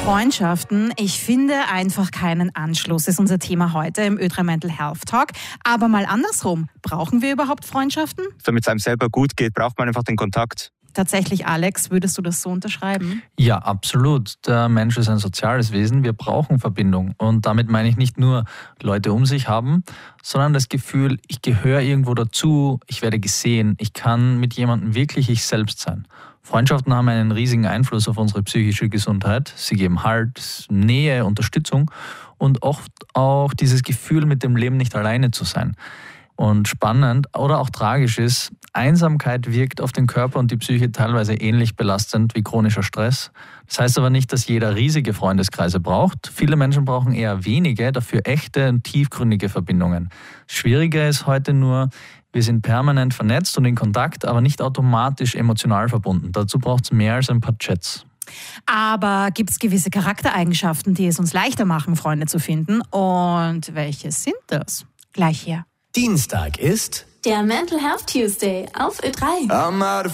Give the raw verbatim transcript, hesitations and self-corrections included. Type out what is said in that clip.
Freundschaften, ich finde einfach keinen Anschluss, ist unser Thema heute im Ö drei Mental Health Talk. Aber mal andersrum, brauchen wir überhaupt Freundschaften? Damit es einem selber gut geht, braucht man einfach den Kontakt. Tatsächlich, Alex, würdest du das so unterschreiben? Ja, absolut. Der Mensch ist ein soziales Wesen. Wir brauchen Verbindung. Und damit meine ich nicht nur Leute um sich haben, sondern das Gefühl, ich gehöre irgendwo dazu, ich werde gesehen, ich kann mit jemandem wirklich ich selbst sein. Freundschaften haben einen riesigen Einfluss auf unsere psychische Gesundheit. Sie geben Halt, Nähe, Unterstützung und oft auch dieses Gefühl, mit dem Leben nicht alleine zu sein. Und spannend oder auch tragisch ist, Einsamkeit wirkt auf den Körper und die Psyche teilweise ähnlich belastend wie chronischer Stress. Das heißt aber nicht, dass jeder riesige Freundeskreise braucht. Viele Menschen brauchen eher wenige, dafür echte und tiefgründige Verbindungen. Schwieriger ist heute nur, wir sind permanent vernetzt und in Kontakt, aber nicht automatisch emotional verbunden. Dazu braucht es mehr als ein paar Chats. Aber gibt es gewisse Charaktereigenschaften, die es uns leichter machen, Freunde zu finden? Und welche sind das? Gleich hier. Dienstag ist der Mental Health Tuesday auf Ö drei.